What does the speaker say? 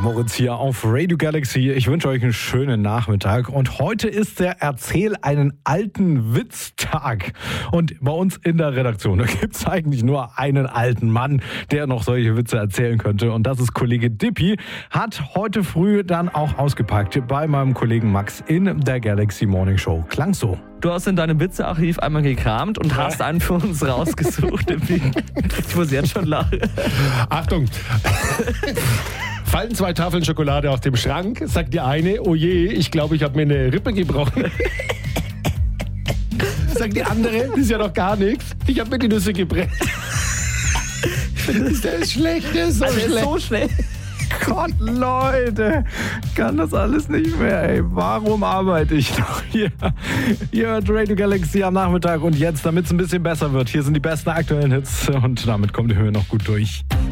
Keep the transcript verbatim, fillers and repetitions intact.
Moritz hier auf Radio Galaxy. Ich wünsche euch einen schönen Nachmittag. Und heute ist der Erzähl einen alten Witz-Tag. Und bei uns in der Redaktion, da gibt es eigentlich nur einen alten Mann, der noch solche Witze erzählen könnte. Und das ist Kollege Dippi. Hat heute früh dann auch ausgepackt bei meinem Kollegen Max in der Galaxy Morning Show. Klang so. Du hast in deinem Witzearchiv einmal gekramt und hast einen für uns rausgesucht. Ich muss jetzt schon lachen. Achtung! Fallen zwei Tafeln Schokolade aus dem Schrank, sagt die eine, oh je, ich glaube, ich habe mir eine Rippe gebrochen. Sagt die andere, das ist ja doch gar nichts, ich habe mir die Nüsse gebrennt. Der ist schlecht, der ist so Also, schlecht. ist so schlecht. Gott, Leute, ich kann das alles nicht mehr, ey. Warum arbeite ich noch hier? Ihr hört Radio Galaxy am Nachmittag und jetzt, damit es ein bisschen besser wird. Hier sind die besten aktuellen Hits und damit kommt ihr noch gut durch.